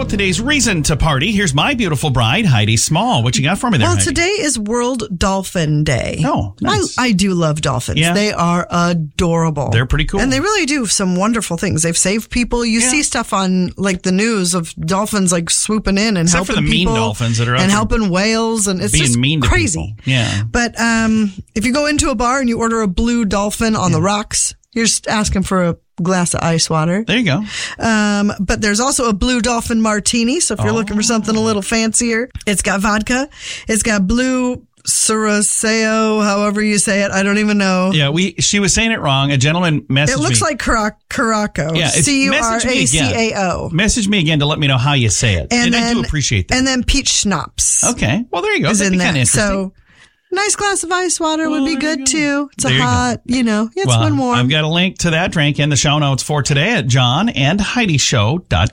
about today's reason to party. Here's my beautiful bride, Heidi Small. What you got for me there, Well, Heidi? today is World Dolphin Day. Oh, nice. I do love dolphins. Yeah. They are adorable. They're pretty cool. And they really do some wonderful things. They've saved people. You see stuff on like the news of dolphins like swooping in and Except helping for the people mean dolphins that are out and there helping whales, and it's being just mean to crazy. people. Yeah. But if you go into a bar and you order a blue dolphin on the rocks, you're just asking for a glass of ice water. There you go. But there's also a blue dolphin martini. So if you're looking for something a little fancier, it's got vodka. It's got blue Curacao, however you say it. I don't even know. Yeah, she was saying it wrong. A gentleman messaged me. It looks like Curaçao. Yeah, it's- Curacao. Message me again to let me know how you say it. And I do appreciate that. And then peach schnapps. Okay. Well, there you go. Is That'd in be kind of there. interesting. So nice glass of ice water would be good too. It's There a you go. hot, it's been warm. I've got a link to that drink in the show notes for today at johnandheidishow.com.